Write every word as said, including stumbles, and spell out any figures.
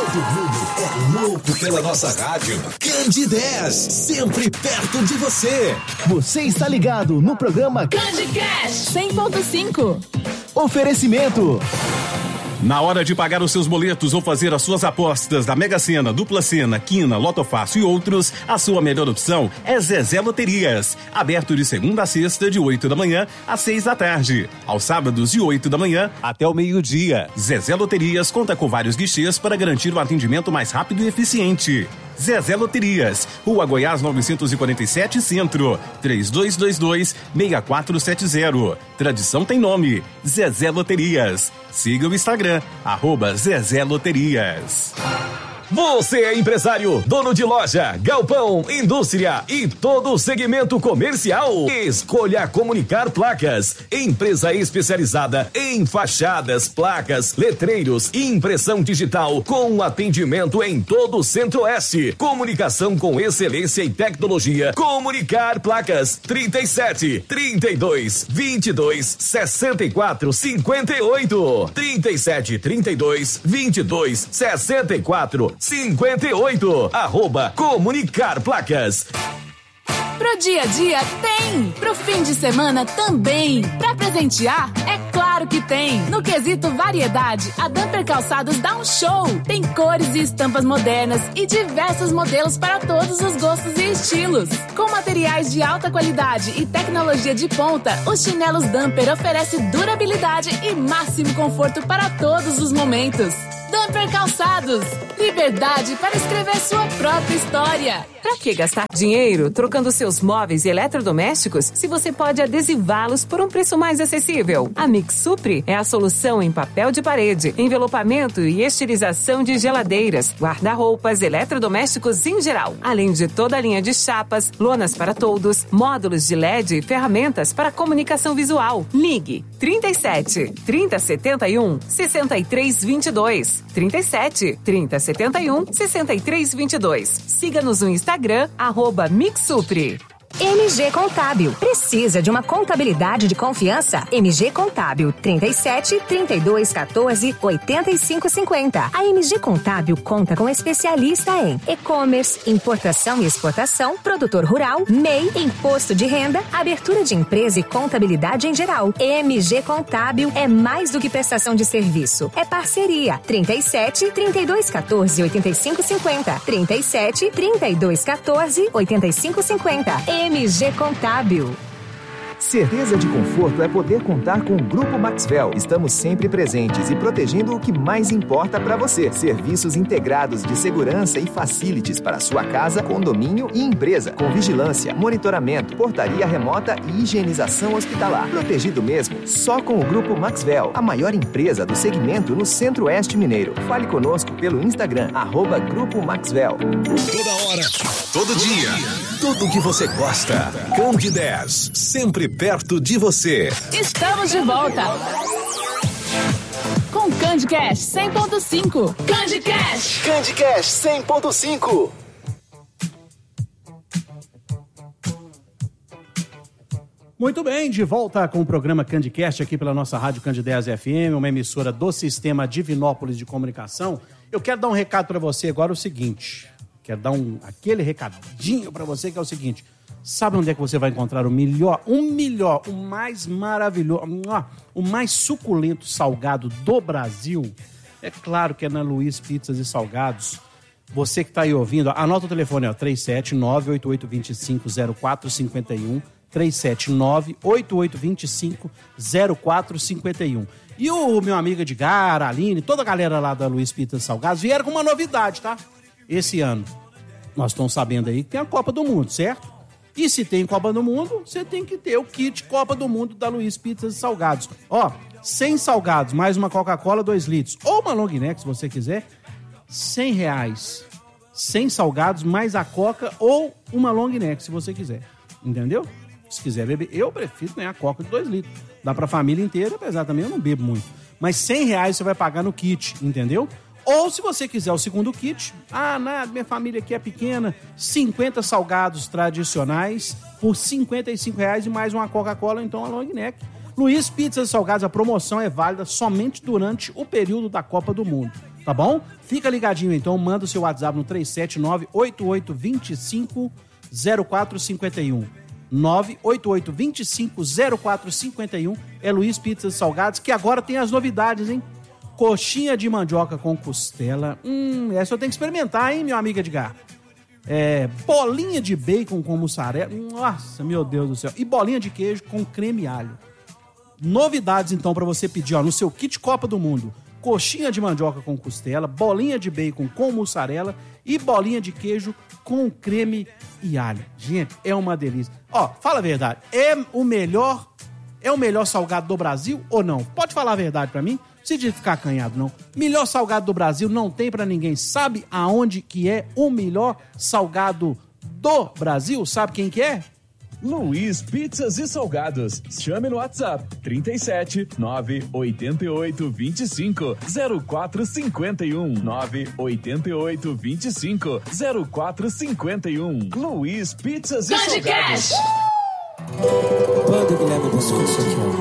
Todo mundo é louco pela nossa rádio. Cand dez, sempre perto de você. Você está ligado no programa CandyCast cem ponto cinco. Oferecimento. Na hora de pagar os seus boletos ou fazer as suas apostas da Mega Sena, Dupla Sena, Quina, Loto Fácil e outros, a sua melhor opção é Zezé Loterias. Aberto de segunda a sexta, de oito da manhã às seis da tarde. Aos sábados, de oito da manhã até o meio-dia. Zezé Loterias conta com vários guichês para garantir o atendimento mais rápido e eficiente. Zezé Loterias, Rua Goiás novecentos e quarenta e sete, Centro, três dois dois dois, seis quatro sete zero. Tradição tem nome, Zezé Loterias. Siga o Instagram, arroba Zezé Loterias. Você é empresário, dono de loja, galpão, indústria e todo o segmento comercial? Escolha Comunicar Placas, empresa especializada em fachadas, placas, letreiros e impressão digital com atendimento em todo o Centro-Oeste. Comunicação com excelência e tecnologia. Comunicar Placas, trinta e sete, trinta e dois, vinte e dois, sessenta e quatro, cinquenta e oito. trinta e sete, trinta e dois, vinte e dois, sessenta e quatro, cinquenta e oito. Arroba Comunicar Placas. Pro dia a dia tem, pro fim de semana também. Pra presentear, é claro que tem. No quesito variedade, a Dumper Calçados dá um show. Tem cores e estampas modernas e diversos modelos para todos os gostos e estilos. Com materiais de alta qualidade e tecnologia de ponta, os chinelos Dumper oferecem durabilidade e máximo conforto para todos os momentos. Dumper Calçados, liberdade para escrever sua própria história. Pra que gastar dinheiro trocando seus móveis e eletrodomésticos se você pode adesivá-los por um preço mais acessível? A Mix Supri é a solução em papel de parede, envelopamento e estilização de geladeiras, guarda-roupas, eletrodomésticos em geral, além de toda a linha de chapas, lonas para toldos, módulos de L E D e ferramentas para comunicação visual. Ligue trinta e sete, trinta, setenta e um, sessenta e três, vinte e dois. trinta e sete, trinta, setenta e um, sessenta e três, vinte e dois. Siga-nos no Instagram, arroba Mixupri. M G Contábil. Precisa de uma contabilidade de confiança? M G Contábil, trinta e sete, trinta e dois, quatorze, oitenta e cinco, cinquenta. A M G Contábil conta com especialista em e-commerce, importação e exportação, produtor rural, M E I, imposto de renda, abertura de empresa e contabilidade em geral. M G Contábil é mais do que prestação de serviço. É parceria. trinta e sete, trinta e dois, quatorze, oitenta e cinco, cinquenta. trinta e sete, trinta e dois, quatorze, oitenta e cinco, cinquenta. M G Contábil. Certeza de conforto é poder contar com o Grupo Maxvel. Estamos sempre presentes e protegendo o que mais importa para você. Serviços integrados de segurança e facilities para sua casa, condomínio e empresa. Com vigilância, monitoramento, portaria remota e higienização hospitalar. Protegido mesmo, só com o Grupo Maxvel, a maior empresa do segmento no Centro-Oeste Mineiro. Fale conosco pelo Instagram, arroba Grupo Maxvel. Toda hora, todo dia, tudo que você gosta. Cand dez, sempre perto de você. Estamos de volta com CandyCast cem ponto cinco. CandyCast. CandyCast cem ponto cinco. Muito bem, de volta com o programa CandyCast aqui pela nossa rádio Cand dez F M, uma emissora do Sistema Divinópolis de Comunicação. Eu quero dar um recado para você agora, o seguinte. Quero dar um, aquele recadinho para você que é o seguinte. Sabe onde é que você vai encontrar o melhor, o melhor, o mais maravilhoso, o mais suculento salgado do Brasil? É claro que é na Luiz Pizzas e Salgados. Você que está aí ouvindo, anota o telefone, ó, três sete nove, oito oito dois cinco, zero quatro cinco um, três sete nove, oito oito dois cinco, zero quatro cinco um. E o meu amigo Edgar, a Aline, toda a galera lá da Luiz Pizzas e Salgados vieram com uma novidade, tá? Esse ano, nós estamos sabendo aí que tem a Copa do Mundo, certo? E se tem Copa do Mundo, você tem que ter o kit Copa do Mundo da Luiz Pizzas e Salgados. Ó, cem salgados, mais uma Coca-Cola, dois litros. Ou uma long neck, se você quiser, cem reais. cem salgados, mais a Coca ou uma long neck, se você quiser. Entendeu? Se quiser beber, eu prefiro né, a Coca de dois litros. Dá pra família inteira, apesar também eu não bebo muito. Mas cem reais você vai pagar no kit, entendeu? Ou se você quiser o segundo kit, ah, nada, minha família aqui é pequena, cinquenta salgados tradicionais por cinquenta e cinco reais e mais uma Coca-Cola, então a long neck. Luiz Pizzas e Salgados, a promoção é válida somente durante o período da Copa do Mundo. tá bom? Fica ligadinho então, manda o seu WhatsApp no três sete nove, oito oito dois cinco, zero quatro cinco um. nove oito oito dois cinco, zero quatro cinco um. É Luiz Pizzas e Salgados, que agora tem as novidades, hein? Coxinha de mandioca com costela. Hum, essa eu tenho que experimentar, hein, meu amigo Edgar? É, bolinha de bacon com mussarela. Nossa, meu Deus do céu. E bolinha de queijo com creme e alho. Novidades, então, pra você pedir, ó, no seu kit Copa do Mundo. Coxinha de mandioca com costela, bolinha de bacon com mussarela e bolinha de queijo com creme e alho. Gente, é uma delícia. Ó, fala a verdade, é o melhor, é o melhor salgado do Brasil ou não? Pode falar a verdade pra mim? Não precisa de ficar acanhado, não. Melhor salgado do Brasil não tem pra ninguém. Sabe aonde que é o melhor salgado do Brasil? Sabe quem que é? Luiz Pizzas e Salgados. Chame no WhatsApp trinta e sete, nove oito oito, vinte e cinco, zero quatro cinco um. nove oito oito, vinte e cinco, zero quatro cinco um. Luiz Pizzas e Salgados. Quando Guilherme Moscoso aqui, ó.